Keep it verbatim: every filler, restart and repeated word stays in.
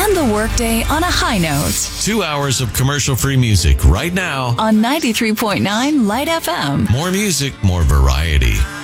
End the workday on a high note Two hours of commercial-free music right now on ninety-three point nine Light F M. More music, more variety.